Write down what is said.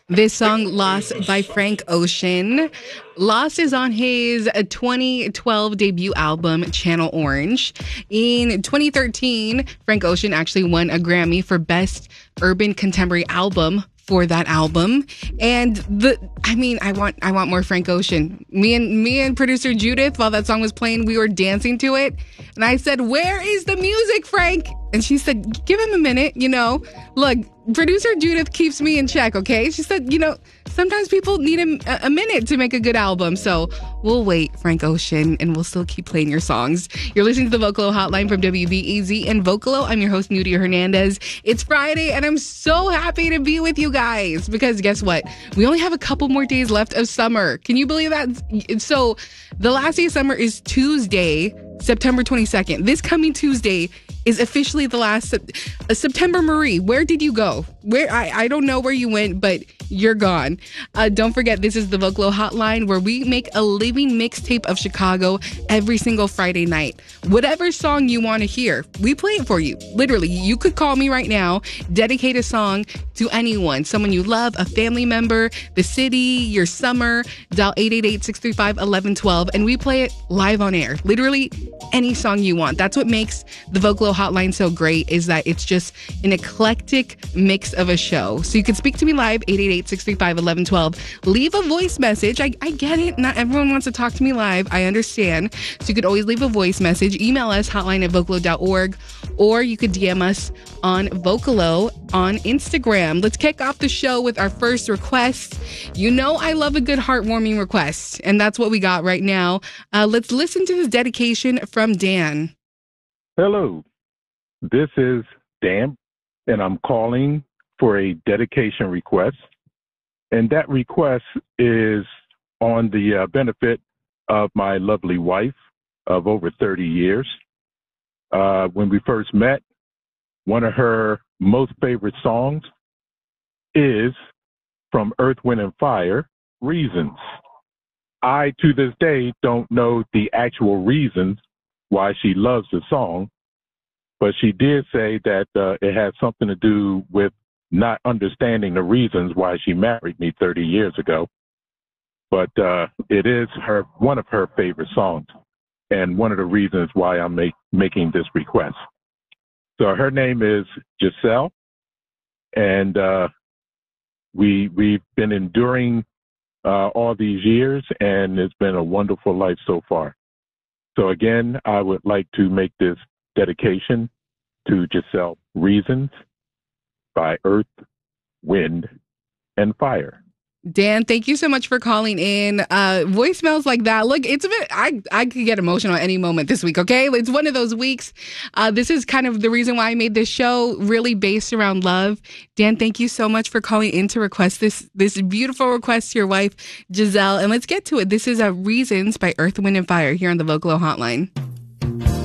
This song, Lost by Frank Ocean. Lost is on his 2012 debut album, Channel Orange. In 2013, Frank Ocean actually won a Grammy for Best Urban Contemporary Album for that album. And I want more Frank Ocean. Me and producer Judith, while that song was playing, we were dancing to it. And I said, "Where is the music, Frank?" And she said, "Give him a minute, Look, producer Judith keeps me in check, okay?" She said, sometimes people need a minute to make a good album. So we'll wait, Frank Ocean, and we'll still keep playing your songs. You're listening to the Vocalo Hotline from WBEZ and Vocalo. I'm your host, Nudia Hernandez. It's Friday, and I'm so happy to be with you guys because guess what? We only have a couple more days left of summer. Can you believe that? So the last day of summer is Tuesday, September 22nd. This coming Tuesday is officially the last September. Marie, where did you go? I don't know where you went, but you're gone. Don't forget, this is the Vocalo Hotline where we make a living mixtape of Chicago every single Friday night. Whatever song you want to hear, we play it for you. Literally, you could call me right now, dedicate a song to anyone, someone you love, a family member, the city, your summer, dial 888-635-1112, and we play it live on air. Literally any song you want. That's what makes the Vocalo Hotline so great, is that it's just an eclectic mix of a show. So you can speak to me live, 888-635-1112. Leave a voice message. I get it. Not everyone wants to talk to me live. I understand. So you could always leave a voice message. Email us, hotline@vocalo.org, or you could DM us on Vocalo on Instagram. Let's kick off the show with our first request. I love a good heartwarming request, and that's what we got right now. Let's listen to this dedication from Dan. Hello, this is Dan, and I'm calling for a dedication request. And that request is on the benefit of my lovely wife of over 30 years. When we first met, one of her most favorite songs is from Earth, Wind, and Fire, Reasons. I, to this day, don't know the actual reasons why she loves the song, but she did say that it had something to do with not understanding the reasons why she married me 30 years ago. But it is one of her favorite songs, and one of the reasons why I'm making this request. So her name is Giselle, and we've been enduring all these years, and it's been a wonderful life so far. So again, I would like to make this dedication to Giselle, Reasons by Earth, Wind, and Fire. Dan, thank you so much for calling in. Voicemails like that. Look, it's a bit, I could get emotional at any moment this week, okay? It's one of those weeks. This is kind of the reason why I made this show, really based around love. Dan, thank you so much for calling in to request this beautiful request to your wife, Giselle. And let's get to it. This is Reasons by Earth, Wind, and Fire here on the Vocalo Hotline.